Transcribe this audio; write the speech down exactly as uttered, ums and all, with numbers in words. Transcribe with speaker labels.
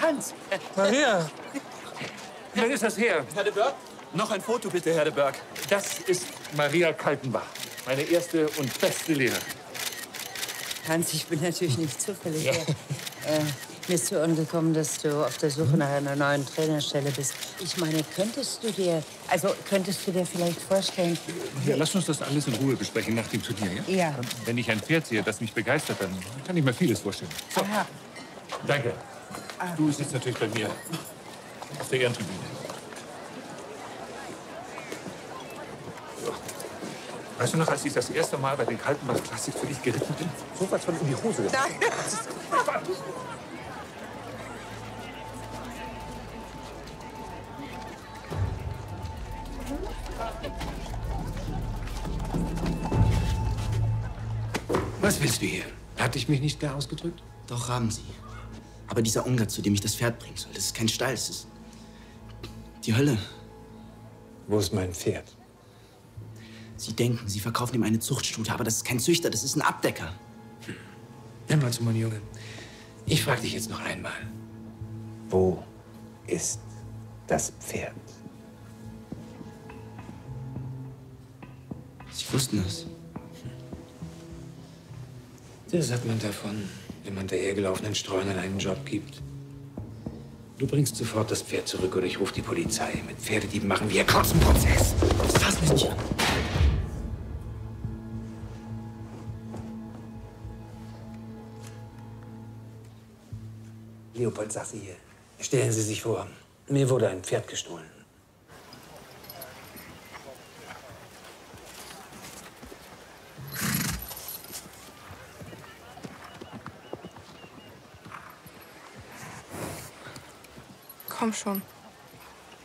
Speaker 1: Hans!
Speaker 2: Maria!
Speaker 1: Wie lange ist das her?
Speaker 3: Herr de Berg? Noch ein Foto, bitte, Herr de Berg.
Speaker 1: Das ist Maria Kaltenbach, meine erste und beste Lehrerin.
Speaker 4: Hans, ich bin natürlich nicht zufällig
Speaker 1: Ja.
Speaker 4: hier. Äh, mir ist zu Ohren gekommen, dass du auf der Suche nach einer neuen Trainerstelle bist. Ich meine, könntest du dir, also könntest du dir vielleicht vorstellen...
Speaker 1: Ja, lass uns das alles in Ruhe besprechen nach dem Turnier, ja?
Speaker 4: Ja.
Speaker 1: Wenn ich ein Pferd sehe, das mich begeistert, dann kann ich mir vieles vorstellen. So,
Speaker 4: Aha.
Speaker 1: danke. Du sitzt natürlich bei mir auf der Ehrentribüne. Weißt du noch, als ich das erste Mal bei den Kaltenbach Klassik für dich geritten bin? So was von in die Hose gegangen.
Speaker 2: Was willst du hier? Hatte ich mich nicht klar ausgedrückt?
Speaker 3: Doch, haben Sie. Aber dieser Ungar, zu dem ich das Pferd bringen soll, das ist kein Stall, das ist die Hölle.
Speaker 2: Wo ist mein Pferd?
Speaker 3: Sie denken, Sie verkaufen ihm eine Zuchtstute, aber das ist kein Züchter, das ist ein Abdecker.
Speaker 2: Hör mal zu, mein Junge. Ich frage dich jetzt noch einmal. Wo ist das Pferd?
Speaker 3: Sie wussten es.
Speaker 2: Das hat man davon, wenn man dahergelaufenen Streunern einen Job gibt. Du bringst sofort das Pferd zurück oder ich rufe die Polizei. Mit Pferdedieben machen wir kurzen Prozess.
Speaker 3: Fass mich nicht an.
Speaker 2: Leopold Sasse hier. Stellen Sie sich vor, mir wurde ein Pferd gestohlen.
Speaker 5: Komm schon.